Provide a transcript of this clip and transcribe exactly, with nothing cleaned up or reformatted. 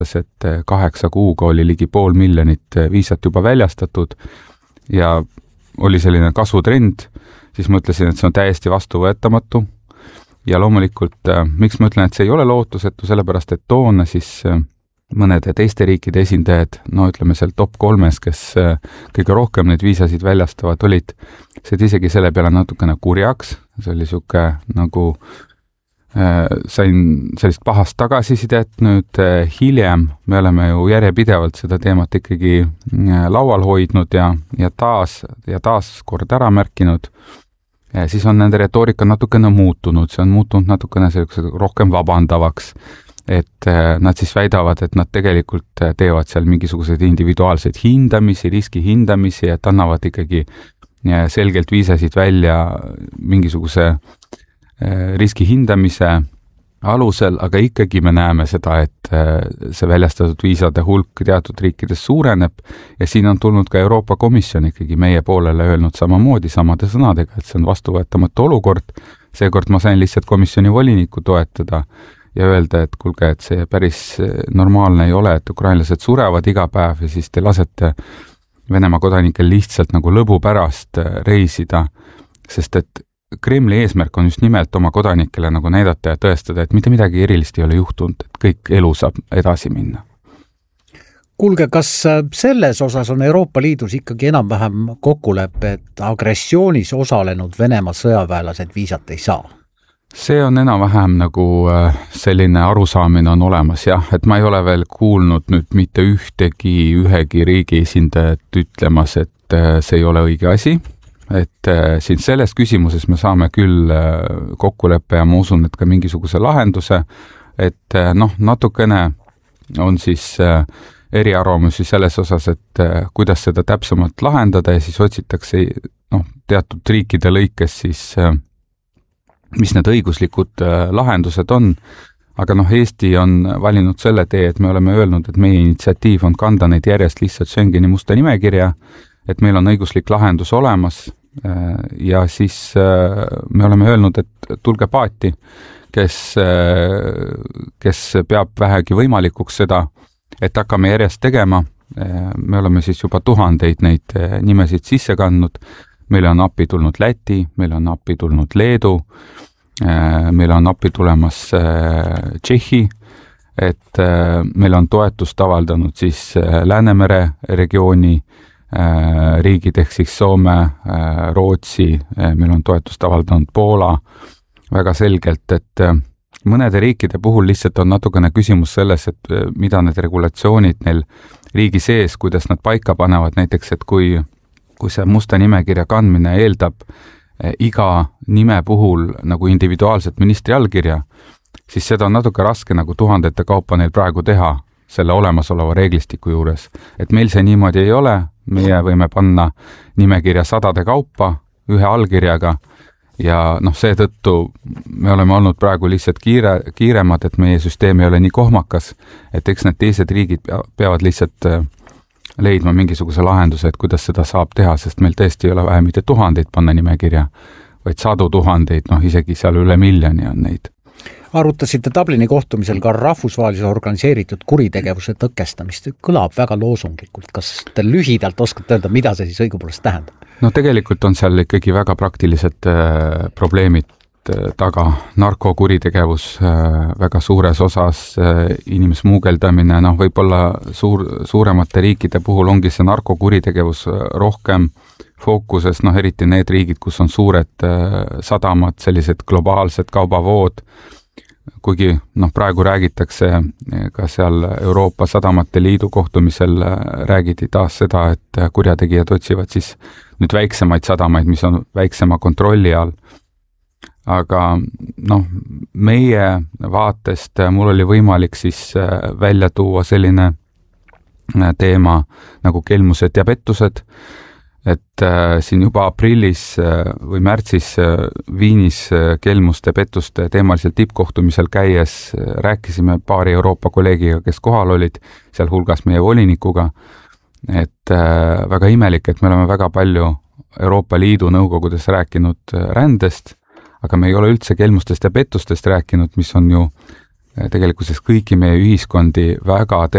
et kaheksa kuuga oli ligi pool miljonit viisat juba väljastatud ja oli selline kasvutrend, siis ma ütlesin, et see on täiesti vastuvõetamatu. Ja loomulikult, miks ma ütlen, et see ei ole lootusetu, sellepärast, et toona siis mõnede teiste riikide esindajad, no ütleme seal top kolmes, kes kõige rohkem neid viisasid väljastavad olid, see isegi selle peale natukene kurjaks, see oli siuke nagu äh, sain sellist pahast tagasisidet, nüüd äh, hiljem me oleme ju järjepidevalt seda teemat ikkagi äh, laual hoidnud ja, ja taas ja taas kord ära märkinud, ja siis on nende retoorika natukene muutunud, see on muutunud natukene rohkem vabandavaks, et nad siis väidavad, et nad tegelikult teevad seal mingisuguseid individuaalseid hindamisi, riski hindamisi, et annavad ikkagi selgelt viisasid välja mingisuguse riski hindamise alusel, aga ikkagi me näeme seda, et see väljastatud viisade hulk teatud riikides suureneb ja siin on tulnud ka Euroopa Komisjon ikkagi meie poolele öelnud samamoodi samade sõnadega, et see on vastuvõetamatu olukord. Seekord ma sain lihtsalt komisjoni voliniku toetada ja öelda, et kuulge, et see päris normaalne ei ole, et ukrainlased surevad iga päev ja siis te lasete Venemaa kodanikel lihtsalt nagu lõbu pärast reisida, sest et Kremli eesmärk on just nimelt oma kodanikele nagu näidata ja tõestada, et mitte midagi erilist ei ole juhtunud, et kõik elu saab edasi minna. Kuulge, kas selles osas on Euroopa Liidus ikkagi enam-vähem kokkulepe, et agressioonis osalenud Venemaa sõjaväelased viisat ei saa? See on enam-vähem nagu selline arusaamine on olemas, jah, et ma ei ole veel kuulnud nüüd mitte ühtegi ühegi riigi esindajat ütlemas, et see ei ole õige asi, et siin selles küsimuses me saame küll kokkuleppe ja ma usun, et ka mingisuguse lahenduse, et noh, natukene on siis eriarvamusi selles osas, et kuidas seda täpsemalt lahendada ja siis otsitakse noh, teatud riikide lõikes siis mis need õiguslikud lahendused on, aga noh, Eesti on valinud selle tee, et me oleme öelnud, et meie initsiatiiv on kanda neid järjest lihtsalt Schengeni musta nimekirja, et meil on õiguslik lahendus olemas ja siis me oleme öelnud, et tulge paati, kes, kes peab vähegi võimalikuks seda, et hakkame järjest tegema, me oleme siis juba tuhandeid neid nimesid sisse kandnud, meil on appi tulnud Läti, meil on appi tulnud Leedu, meil on appi tulemas Tšehhi, et meil on toetust avaldanud siis Läänemere regiooni riigid ehk siis Soome, Rootsi, meil on toetust avaldanud Poola väga selgelt, et mõnede riikide puhul lihtsalt on natukene küsimus selles, et mida need regulatsioonid neil riigi sees, kuidas nad paika panevad, näiteks, et kui kui see musta nimekirja kandmine eeldab iga nime puhul nagu individuaalset ministri allkirja, siis seda on natuke raske nagu tuhandete kaupa neil praegu teha selle olemasoleva reeglistiku juures. Et meil see niimoodi ei ole, meie võime panna nimekirja sadade kaupa ühe allkirjaga ja noh, seetõttu me oleme olnud praegu lihtsalt kiire, kiiremad, et meie süsteem ei ole nii kohmakas, et eks need teised riigid peavad lihtsalt leidma mingisuguse lahenduse, et kuidas seda saab teha, sest meil tõesti ei ole vähe mitte tuhandeid panna nimekirja, vaid sadu tuhandeid, noh isegi seal üle miljoni on neid. Arutasite Dublini kohtumisel ka rahvusvahelise organiseeritud kuritegevuse tõkestamist. Kõlab väga loosunglikult. Kas te lühidalt oskate öelda, mida see siis õigupoolest tähendab? No tegelikult on seal ikkagi väga praktilised äh, probleemid taga, narkokuritegevus väga suures osas, inimsmuugeldamine, noh võib-olla suur, suuremate riikide puhul ongi see narkokuritegevus rohkem fookuses, noh eriti need riigid, kus on suured sadamad, sellised globaalsed kaubavood, kuigi noh praegu räägitakse ka seal Euroopa Sadamate Liidu kohtumisel räägiti taas seda, et kurjategijad otsivad siis nüüd väiksemaid sadamaid, mis on väiksema kontrolli all. Aga noh, meie vaatest mul oli võimalik siis välja tuua selline teema nagu kelmused ja pettused, et siin juba aprillis või märtsis Viinis kelmuste pettuste teemalisel tippkohtumisel käies rääkisime paari Euroopa kolleegiga, kes kohal olid, seal hulgas meie volinikuga, et väga imelik, et me oleme väga palju Euroopa Liidu nõukogudes rääkinud rändest, aga me ei ole üldse kelmustest ja pettustest rääkinud, mis on ju tegelikkuses kõiki meie ühiskondi väga